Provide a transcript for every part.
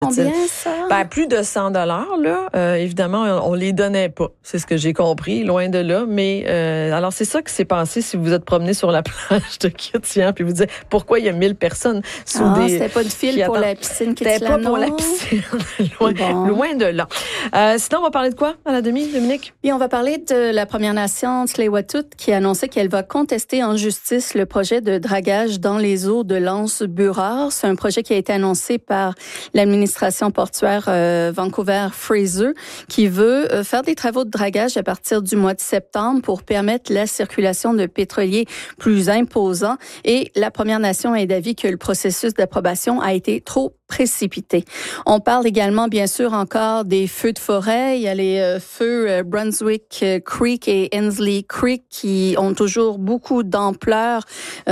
Combien ça? Plus de 100 $, là. Évidemment, on les donnait pas. C'est ce que j'ai compris, loin de là. Mais alors, c'est ça qui s'est passé si vous vous êtes promené sur la plage de Kietian, puis vous dites pourquoi il y a 1000 personnes sous des... C'était pas de fil pour la piscine Kietian. C'était pas pour la piscine. loin de là. Sinon, on va parler de quoi à la demi, Dominique? Et on va parler de la Première Nation Tsleil-Waututh qui a annoncé qu'elle va contester en justice le projet de dragage dans les eaux de l'Anse-Burrard. C'est un projet qui a été annoncé par l'administration portuaire Vancouver-Fraser qui veut faire des travaux de dragage à partir du mois de septembre pour permettre la circulation de pétroliers plus imposants. Et la Première Nation est d'avis que le processus d'approbation a été trop précipité. On parle également, bien sûr, encore des feux de forêt. Il y a les feux Brunswick Creek et Hensley Creek qui ont toujours beaucoup d'ampleur,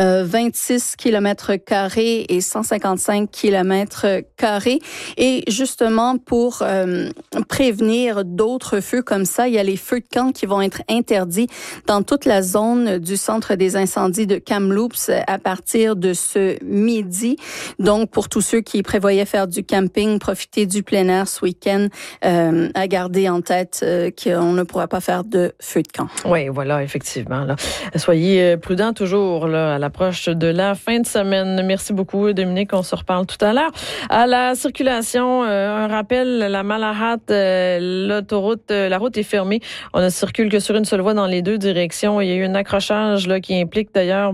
26 km² et 155 km². Et justement, pour prévenir d'autres feux comme ça, il y a les feux de camp qui vont être interdits dans toute la zone du centre des incendies de Kamloops à partir de ce midi. Donc, pour tous ceux qui prévoyaient faire du camping, profiter du plein air ce week-end, à garder en tête qu'on ne pourra pas faire de feu de camp. Oui, voilà, effectivement. Là. Soyez prudents toujours là, à l'approche de la fin de semaine. Merci beaucoup, Dominique. On se reparle tout à l'heure. À la circulation, un rappel, la Malahat, l'autoroute, la route est fermée. On ne circule que sur une seule voie dans les deux directions. Il y a eu un accrochage là qui implique d'ailleurs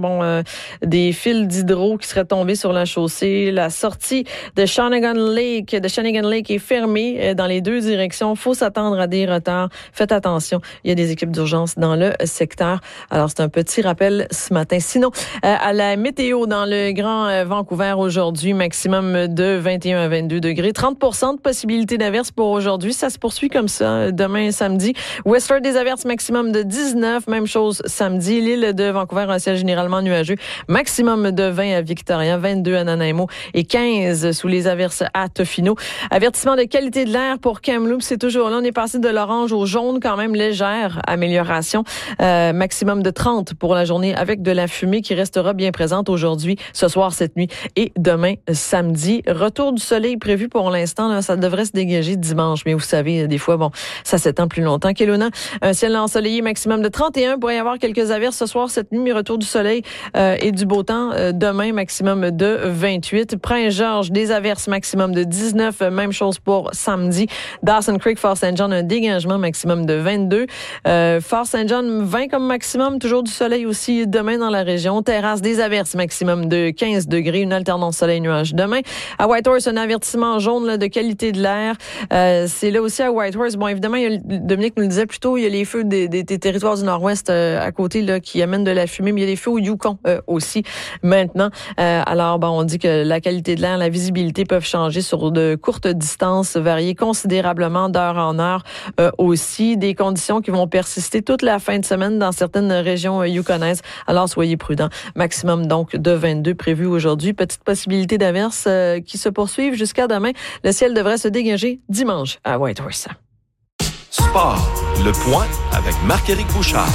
des fils d'hydro qui seraient tombés sur la chaussée. La sortie de Shawnigan Lake est fermée dans les deux directions. Faut s'attendre à des retards. Faites attention. Il y a des équipes d'urgence dans le secteur. Alors, c'est un petit rappel ce matin. Sinon, à la météo dans le Grand Vancouver aujourd'hui, maximum de 21 à 22 degrés. 30% de possibilité d'averse pour aujourd'hui. Ça se poursuit comme ça demain samedi. Westford des averses, maximum de 19. Même chose samedi. L'île de Vancouver, un ciel généralement nuageux. Maximum de 20 à Victoria, 22 à Nanaimo et 15 sous les averses à Tofino. Avertissement de qualité de l'air pour Kamloops, c'est toujours là. On est passé de l'orange au jaune, quand même légère amélioration. Maximum de 30 pour la journée avec de la fumée qui restera bien présente aujourd'hui, ce soir, cette nuit et demain, samedi. Retour du soleil prévu pour l'instant. Là, ça devrait se dégager dimanche, mais vous savez, des fois, ça s'étend plus longtemps. Kelowna, un ciel ensoleillé, maximum de 31. Il pourrait y avoir quelques averses ce soir, cette nuit, mais retour du soleil et du beau temps. Demain, maximum de 28. Prince-Georges, des averses, maximum de 19. Même chose pour samedi. Dawson Creek, Fort St. John, un dégagement maximum de 22. Fort St. John, 20 comme maximum. Toujours du soleil aussi demain dans la région. Terrasse, des averses, maximum de 15 degrés. Une alternance soleil-nuage demain. À Whitehorse, un avertissement jaune là, de qualité de l'air. C'est là aussi à Whitehorse. Bon, évidemment, Dominique nous le disait plus tôt, il y a les feux des territoires du Nord-Ouest à côté là, qui amènent de la fumée, mais il y a les feux au Yukon aussi maintenant. Alors, on dit que la qualité de l'air, la visibilité peuvent changer sur de courtes distances, varier considérablement d'heure en heure aussi. Des conditions qui vont persister toute la fin de semaine dans certaines régions yukonaises. Alors, soyez prudents. Maximum donc de 22 prévu aujourd'hui. Petite possibilité d'averses qui se poursuivent jusqu'à demain. Le ciel devrait se dégager dimanche à Whitehorse. Sport, le point avec Marc-Éric Bouchard.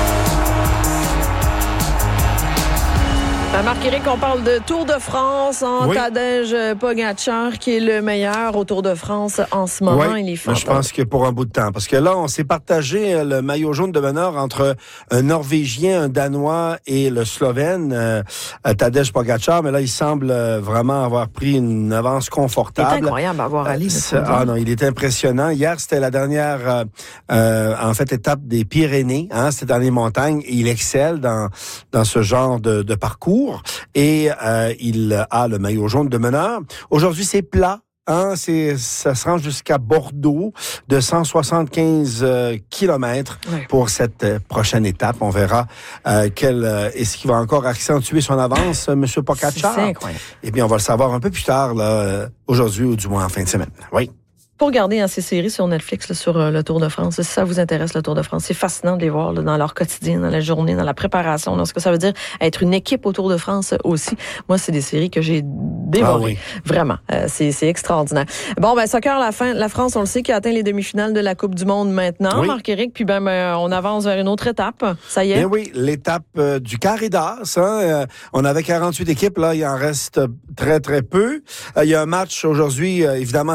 Marc-Éric, on parle de Tour de France en Tadej Pogačar qui est le meilleur au Tour de France en ce moment. Oui, il est fort. je pense que pour un bout de temps. Parce que là, on s'est partagé le maillot jaune de meneur entre un Norvégien, un Danois et le Slovène, Tadej Pogačar. Mais là, il semble vraiment avoir pris une avance confortable. C'est incroyable à voir aller. Non, il est impressionnant. Hier, c'était la dernière étape des Pyrénées. C'était dans les montagnes. Et il excelle dans ce genre de parcours. Et il a le maillot jaune de meneur. Aujourd'hui, c'est plat. Ça se rend jusqu'à Bordeaux de 175 kilomètres pour cette prochaine étape. On verra est-ce qu'il va encore accentuer son avance, M. Pogačar? C'est incroyable. Eh bien, on va le savoir un peu plus tard, là, aujourd'hui ou du moins en fin de semaine. Oui. pour regarder ces séries sur Netflix, là, sur le Tour de France. Si ça vous intéresse, le Tour de France, c'est fascinant de les voir là, dans leur quotidien, dans la journée, dans la préparation, dans ce que ça veut dire être une équipe au Tour de France aussi. Moi, c'est des séries que j'ai dévorées. Vraiment. C'est extraordinaire. Bon, soccer, la France, on le sait, qui a atteint les demi-finales de la Coupe du Monde maintenant, Marc-Éric, puis on avance vers une autre étape. Ça y est? Bien oui, l'étape du carré d'as. On avait 48 équipes, là, il en reste très, très peu. Il y a un match aujourd'hui, évidemment,